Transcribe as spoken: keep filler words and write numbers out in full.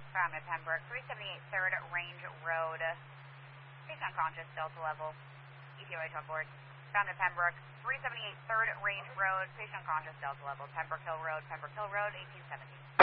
Found at Pembroke, three seventy-eight third Range Road. Patient unconscious, Delta level. E T O H on board. Found at Pembroke, three seventy-eight third Range Road. Patient unconscious, Delta level. Pembroke Hill Road, Pembroke Hill Road, eighteen seventy.